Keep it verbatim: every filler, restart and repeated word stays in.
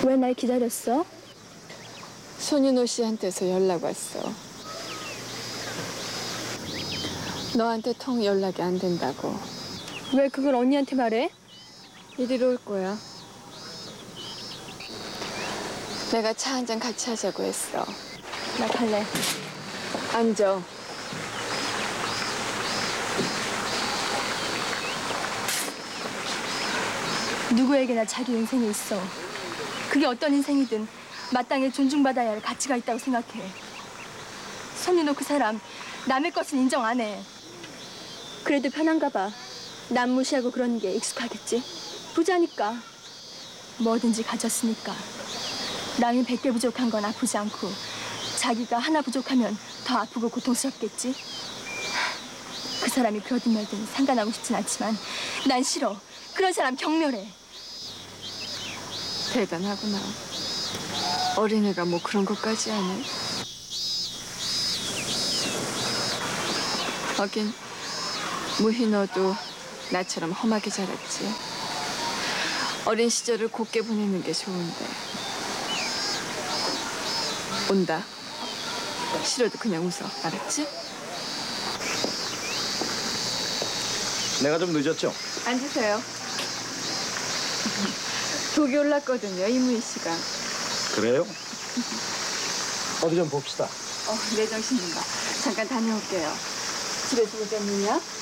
왜 날 기다렸어? 손윤호 씨한테서 연락 왔어. 너한테 통 연락이 안 된다고. 왜 그걸 언니한테 말해? 이리로 올 거야. 내가 차 한잔 같이 하자고 했어. 나 갈래. 앉아. 누구에게나 자기 인생이 있어. 그게 어떤 인생이든 마땅히 존중받아야 할 가치가 있다고 생각해. 손윤호 그 사람 남의 것은 인정 안 해. 그래도 편한가 봐. 남 무시하고 그러는 게 익숙하겠지. 부자니까. 뭐든지 가졌으니까. 남이 백 개 부족한 건 아프지 않고 자기가 하나 부족하면 더 아프고 고통스럽겠지. 그 사람이 그러든 말든 상관하고 싶진 않지만 난 싫어. 그런 사람 경멸해. 대단하구나. 어린애가 뭐 그런 것까지 하네. 하긴 무희 너도 나처럼 험하게 자랐지. 어린 시절을 곱게 보내는 게 좋은데. 온다. 싫어도 그냥 웃어. 알았지? 내가 좀 늦었죠? 앉으세요. 독이 올랐거든요, 이무희 씨가. 그래요? 어디 좀 봅시다. 어, 내 정신인가. 잠깐 다녀올게요. 집에서 오셨느냐?